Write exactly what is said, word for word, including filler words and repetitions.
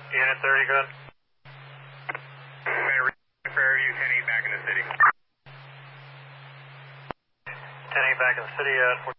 Unit thirty, good. Prairie, ten eight back in the city. ten eight back in the city, uh,